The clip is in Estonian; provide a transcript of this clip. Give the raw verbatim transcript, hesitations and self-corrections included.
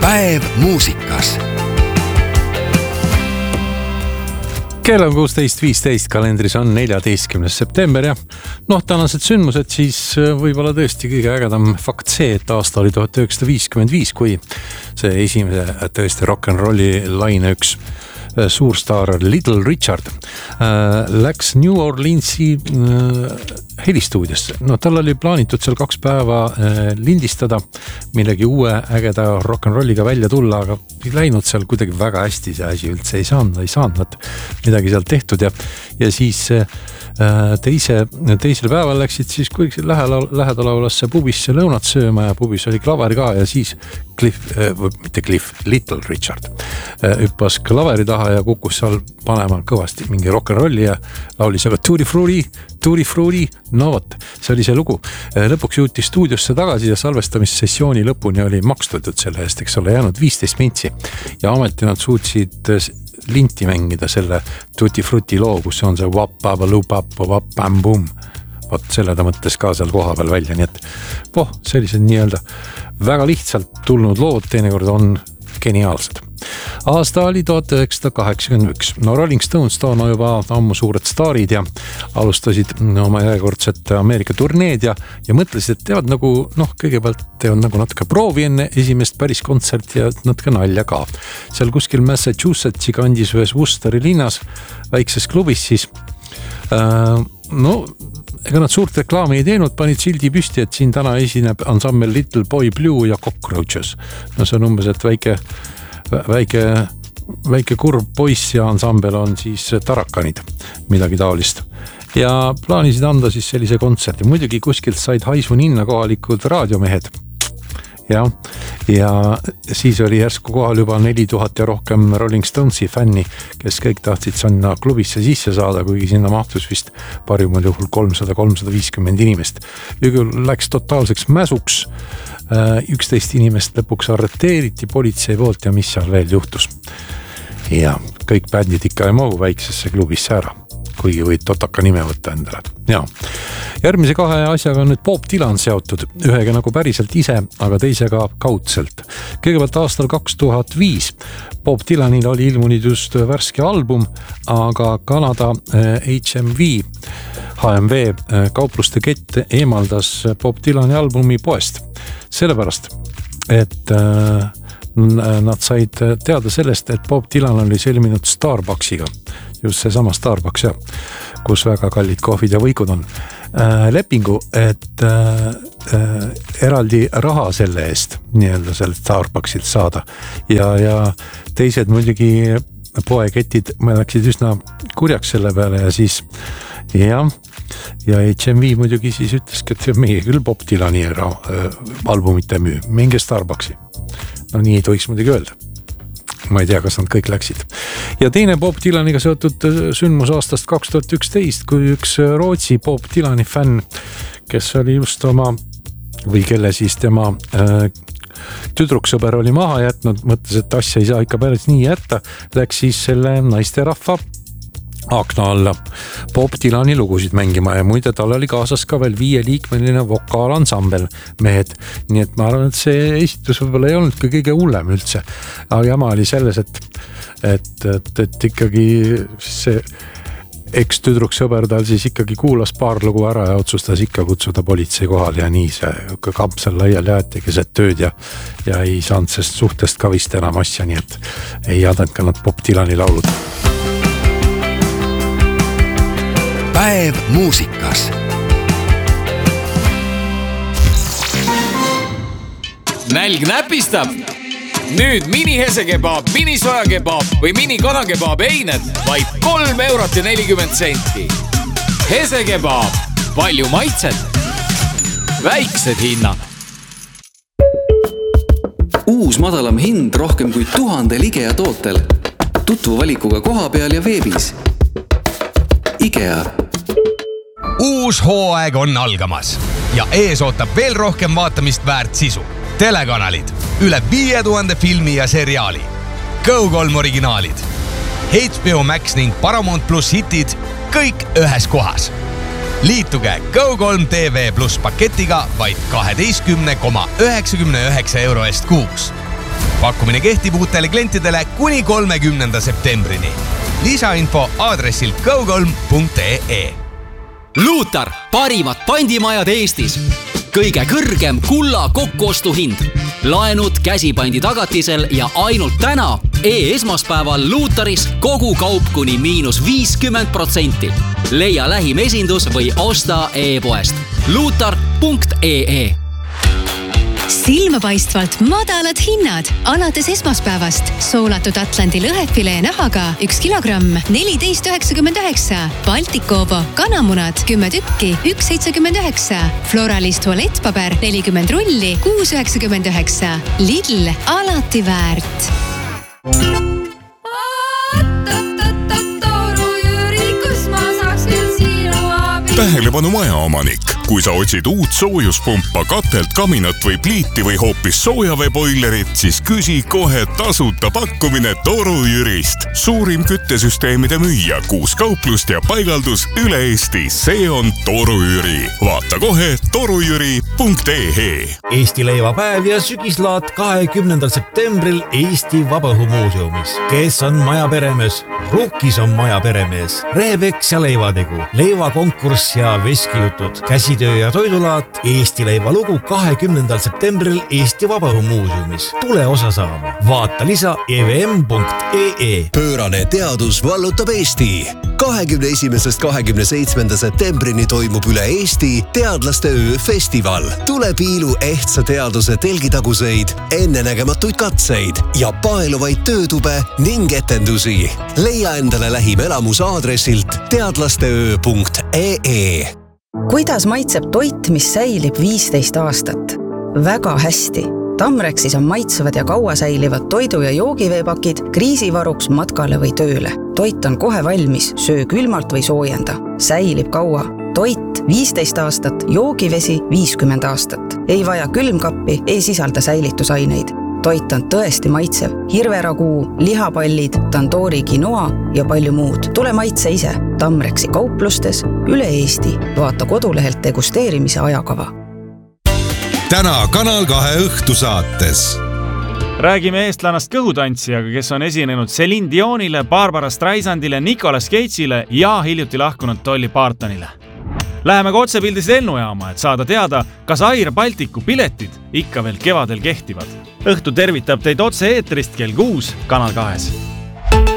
Päev muusikas. Kell on kuusteist viisteist, kalendris on neljateistkümnes september ja noh, tänased sündmused siis võib-olla tõesti kõige ägedam fakt see, et aasta oli tuhat üheksasada viiskümmend viis, kui see esimese tõesti rock'n'rolli laine üks suurstaar Little Richard äh, läks New Orleansi äh, helistuudiosse. No tal oli plaanitud seal kaks päeva äh, lindistada, millegi uue ägeda rock'n'rolliga välja tulla, aga ei läinud seal kuidagi väga hästi, see asi üldse ei saanud, ei saanud midagi seal tehtud ja, ja siis äh, teise, teisel päeval läksid siis kuidagi lähedalaulasse pubisse lõunat sööma ja pubis oli klaver ka ja siis Cliff, äh, mitte Cliff, Little Richard äh, hüppas klaveri taha ja kukkus seal panema kõvasti mingi rock'n'rolli ja laulis aga Tutti Frutti, Tutti Frutti, no vot, see oli see lugu. Lõpuks jõuti stuudiosse tagasi ja salvestamissessiooni lõpuni oli makstutud selle eest, eks ole, jäänud viisteist mintsi ja ameti nad suutsid linti mängida selle Tutti Frutti loo, kus on see wap-baba-lu-pap-o wap-bam-bum. Vot selle ta mõttes ka seal koha peal välja, nii et poh, sellised nii-öelda väga lihtsalt tulnud lood teinekord on geniaalsed. Aasta oli tuhat üheksasada kaheksakümmend üks. No Rolling Stones toona juba ammu suured staarid ja alustasid oma järjekordset Ameerika turneed ja, ja mõtlesid, et teevad nagu, noh, kõigepealt teevad nagu natuke proovi enne esimest päris kontserti ja natuke nalja ka. Seal kuskil Massachusettsi kandis ühes Worcesteri linnas väikses klubis siis äh, no ega nad suurt reklaami ei teinud, panid sildi püsti, et siin täna esineb ansambel Little Boy Blue ja Cockroaches. No see on umbes, et väike väike, väike kurv poiss ja ansambel on siis tarakanid, midagi taolist. Ja plaanisid anda siis sellise kontserti. Muidugi kuskilt said haisu ninna kohalikud raadiomehed. Ja, ja siis oli järsku kohal juba neli tuhat ja rohkem Rolling Stonesi fänni, kes kõik tahtsid sinna klubisse sisse saada, kuigi sinna mahtus vist parimal juhul kolmsada kolmsada viiskümmend inimest. Küll läks totaalseks mäsuks. üksteist inimest lõpuks arreteeriti politsei poolt ja mis seal veel juhtus. Ja kõik bändid ikka ei mahu väiksesse klubisse ära, kuigi võid totaka nime võtta endale. Ja. Järgmise kahe asjaga on nüüd Bob Dylan seotud, ühega nagu päriselt ise, aga teisega kaudselt. Kõigepealt aastal kaks tuhat viis Bob Dylanil oli ilmunud just värske album, aga Kanada H M V H M V kaupluste kett eemaldas Bob Dylani albumi poest. Sellepärast, et äh, nad said teada sellest, et Bob Dylan oli sõlminud Starbucksiga. Just see sama Starbucks, ja, kus väga kallid kohvid ja võikud on. Äh, lepingu, et äh, äh, eraldi raha selle eest nii-öelda selle Starbucksilt saada. Ja, ja teised muidugi poeketid läksid üsna kurjaks selle peale ja siis ja, ja H M V muidugi siis ütleski, et meie küll Bob Dylani ära, äh, albumite müü, minge Starbucksi. No nii ei tohiks muidugi öelda. Ma ei tea, kas nad kõik läksid. Ja teine Bob Dylaniga seotud sündmus aastast kaks tuhat üksteist, kui üks Rootsi Bob Dylani fänn, kes oli just oma, või kelle siis tema äh, tüdruksõber oli maha jätnud, mõtles, et asja ei saa ikka päris nii jätta, läks siis selle naisterahva akna alla Bob Dylani lugusid mängima ja muide tal oli kaasas ka veel viieliikmeline vokaalansambel mehed. Nii et ma arvan, et see esitus võib-olla ei olnud ka kõige hullem üldse. Aga jama oli selles, et, et, et, et ikkagi see eks-tüdruksõber tal siis ikkagi kuulas paar lugu ära ja otsustas ikka kutsuda politsei kohal ja nii see kampsel laial jäeti keset tööd ja, ja ei saanud sest suhtest ka vist enam asja, nii et ei jadanud ka nad Bob Dylani laulud. Päev muusikas. Nälg näpistab. Nüüd mini hesekebaab, mini sojakebaab või mini kanakebaab eined vaid kolm eurot ja nelikümmend senti. Hesekebaab, palju maitset, väiksed hinnad. Uus madalam hind rohkem kui tuhande IKEA tootel. Tutvu valikuga koha peal ja veebis. IKEA. Uus hooaeg on algamas ja ees ootab veel rohkem vaatamist väärt sisu. Telekanalid, üle viie tuhande filmi ja seriaali, Go kolm originaalid, H B O Max ning Paramount Plus hitid, kõik ühes kohas. Liituge Go kolm T V Plus paketiga vaid kaheteistkümne koma üheksakümne üheksa euro eest kuus. pakkumine kehtib uutele klientidele kuni kolmekümnenda septembrini. Lisainfo aadressil go kolm punkt e e. Luutar, parimad pandimajad Eestis. Kõige kõrgem kulla kokkuostuhind. Laenud käsipandi tagatisel ja ainult täna e-esmaspäeval Luutaris kogu kaup kuni miinus viiskümmend protsenti. Leia lähim esindus või osta e-poest. luutar punkt e e. Silmapaistvalt madalad hinnad alates esmaspäevast. Soolatud Atlandi lõhefilee nahaga üks kilogramm neliteist üheksakümmend üheksa. Baltikobo kanamunad kümme tükki üks seitsekümmend üheksa. Floralis tualettpaber nelikümmend rulli kuus üheksakümmend üheksa. Lidl alati väärt. Tähelepanu majaomanik. Kui sa otsid uut soojuspumpa, katelt, kaminat või pliiti või hoopis soojaveeboilerit, siis küsi kohe tasuta pakkumine Toru Jürist. Suurim küttesüsteemide müüja, kuus kauplust ja paigaldus üle Eesti. See on Toru Jüri. Vaata kohe torujüri punkt e e. Eesti leivapäev ja sügislaat kahekümnendal septembril Eesti Vabaõhumuuseumis. Kes on maja peremees? Rukkis on maja peremees. Rehepeks ja leivategu. Leivakonkurss ja veskijutud. Käsitöö ja toidulaat. Eesti leiva lugu kahekümnendal septembril Eesti Vabaõhumuuseumis. Tule osa saama. Vaata lisa e v m punkt e e. Pöörane teadus vallutab Eesti. kahekümne esimesest kahekümne seitsmenda septembrini toimub üle Eesti Teadlaste öö festival. Tule piilu ehtsa teaduse telgitaguseid, ennenägematuid katseid ja paeluvaid töötube ning etendusi. Leia endale lähim elamus aadressilt teadlasteöö punkt e e. Kuidas maitseb toit, mis säilib viisteist aastat? Väga hästi. Tamrexis on maitsevad ja kaua säilivad toidu- ja joogiveepakid kriisivaruks matkale või tööle. Toit on kohe valmis, söö külmalt või soojenda. Säilib kaua. Toit viisteist aastat, joogivesi viiskümmend aastat. Ei vaja külmkappi, ei sisalda säilitusaineid. Toit on tõesti maitsev. Hirveraguu, lihapallid, tandoori quinoa ja palju muud. Tule maitse ise. Tamrexi kauplustes üle Eesti. Vaata kodulehelt degusteerimise ajakava. Täna Kanal kahe õhtusaates. Räägime eestlannast kõhutantsijaga, kes on esinenud Celine Dionile, Barbara Streisandile, Nicolas Cage'ile ja hiljuti lahkunud Dolly Partonile. Läheme ka otsepildis lennujaama, et saada teada, kas Air Balticu piletid ikka veel kevadel kehtivad. Õhtu tervitab teid otse eetrist kell kuus Kanal kahes.